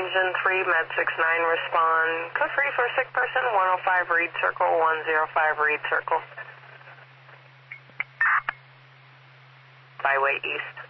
engine 3, med 69, respond. Code 3 for a sick person, 105 Reed Circle, 105 Reed Circle. Byway East.